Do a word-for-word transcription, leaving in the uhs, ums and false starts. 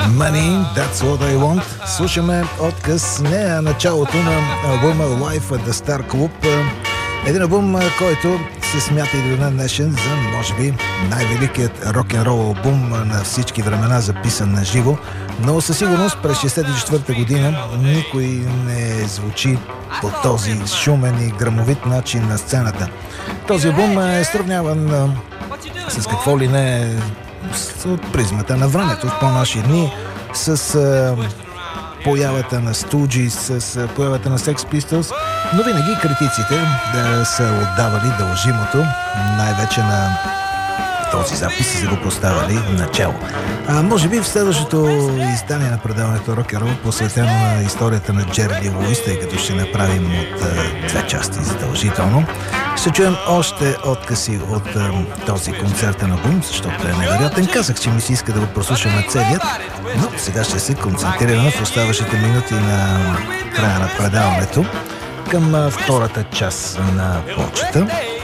Money, That's What I Want. Слушаме отказ не на началото на албума Live at the Star Club. Един албум, който се смята и до ден днешен за, може би, най-великият рок-н-рол албум на всички времена, записан на живо. Но със сигурност през шейсет и четвърта година никой не звучи по този шумен и грамовит начин на сцената. Този албум е сравняван с какво ли не от призмата на времето в по-наши дни, с а, появата на Stooges, с а, появата на Sex Pistols, но винаги критиците да са отдавали дължимото най-вече на този запис, са го поставили начало. А може би в следващото издание на предаването Rock-and-Roll, посветено на историята на Джери Ли Луис, тъй като ще направим от а, две части задължително, ще чуем още откъси от а, този концертен албум, защото е невероятен. Казах, че ми се иска да го прослушаме целият, но сега ще се концентрираме в оставащите минути на края на предаването към а, втората част на почета.